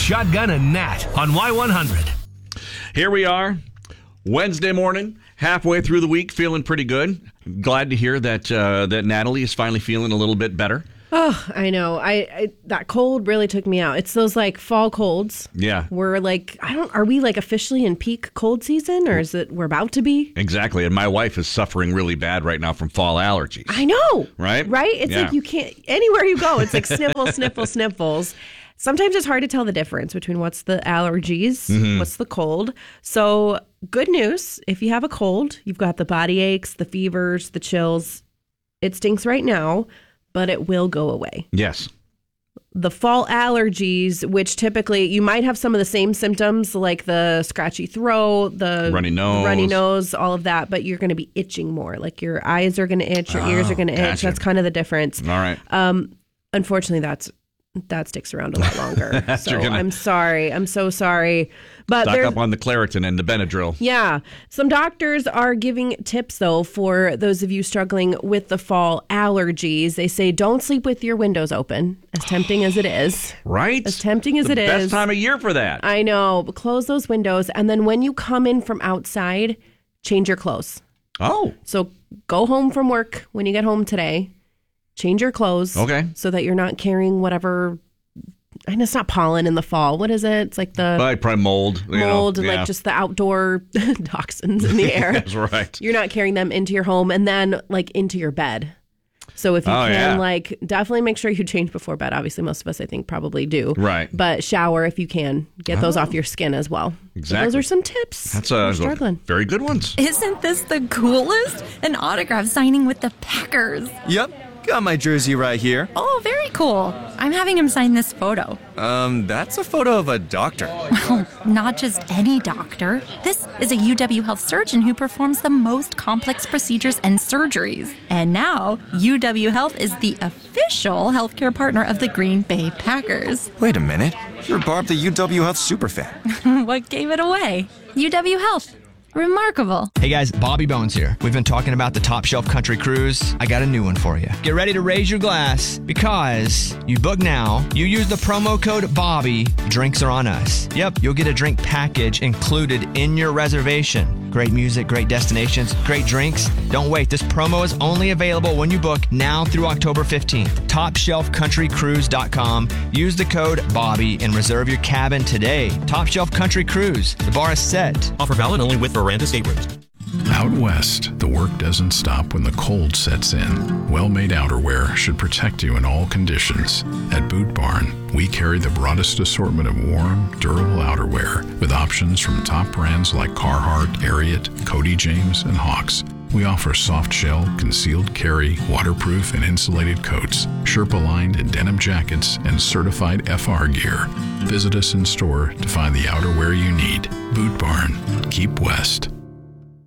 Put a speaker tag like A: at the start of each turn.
A: Shotgun and Nat on Y100.
B: Here we are, Wednesday morning, halfway through the week, feeling pretty good. Glad to hear that that Natalie is finally feeling a little bit better.
C: Oh, I know. I that cold really took me out. It's those like fall colds.
B: Yeah.
C: We're like, are we like officially in peak cold season, or is it we're about to be?
B: Exactly. And my wife is suffering really bad right now from fall allergies.
C: I know.
B: Right?
C: Right? It's like you can't, anywhere you go, it's like sniffles. Sometimes it's hard to tell the difference between what's the allergies, what's the cold. So good news, if you have a cold, you've got the body aches, the fevers, the chills. It stinks right now, but it will go away.
B: Yes.
C: The fall allergies, which typically you might have some of the same symptoms like the scratchy throat, the runny nose, all of that, but you're going to be itching more. Like your eyes are going to itch, your ears are going to itch.
B: Gotcha.
C: That's kind of the difference.
B: All right.
C: Unfortunately, that sticks around a lot longer. So I'm sorry. I'm so sorry. But
B: stock up on the Claritin and the Benadryl.
C: Yeah. Some doctors are giving tips, though, for those of you struggling with the fall allergies. They say don't sleep with your windows open, as tempting as it is.
B: Right?
C: As tempting as it is.
B: Best time of year for that.
C: I know. But close those windows. And then when you come in from outside, change your clothes.
B: Oh.
C: So go home from work when you get home today. Change your clothes.
B: Okay.
C: So that you're not carrying whatever. And it's not pollen in the fall. What is it? It's like the
B: probably mold.
C: And like just the outdoor toxins in the air.
B: That's right.
C: You're not carrying them into your home and then like into your bed. So if you like definitely make sure you change before bed. Obviously, most of us I think probably do.
B: Right.
C: But shower if you can. Get those off your skin as well.
B: Exactly.
C: So those are some tips.
B: That's
C: struggling.
B: Very good ones.
D: Isn't this the coolest? An autograph signing with the Packers.
E: Yep. Got my jersey right here.
D: Oh, very cool. I'm having him sign this photo.
E: That's a photo of a doctor.
D: Well, not just any doctor. This is a UW Health surgeon who performs the most complex procedures and surgeries. And now, UW Health is the official healthcare partner of the Green Bay Packers.
E: Wait a minute. You're Barb, the UW Health superfan.
D: What gave it away? UW Health. Remarkable.
F: Hey guys, Bobby Bones here. We've been talking about the Top Shelf Country Cruise. I got a new one for you. Get ready to raise your glass because you book now, you use the promo code BOBBY, drinks are on us. Yep, you'll get a drink package included in your reservation. Great music, great destinations, great drinks. Don't wait, this promo is only available when you book now through October 15th. TopShelfCountryCruise.com. Use the code BOBBY and reserve your cabin today. Top Shelf Country Cruise. The bar is set.
G: Offer valid only with Miranda staterooms.
H: Out west, the work doesn't stop when the cold sets in. Well-made outerwear should protect you in all conditions. At Boot Barn, we carry the broadest assortment of warm, durable outerwear with options from top brands like Carhartt, Ariat, Cody James, and Hawks. We offer soft shell, concealed carry, waterproof and insulated coats, Sherpa-lined and denim jackets, and certified FR gear. Visit us in store to find the outerwear you need. Boot Barn. Keep west.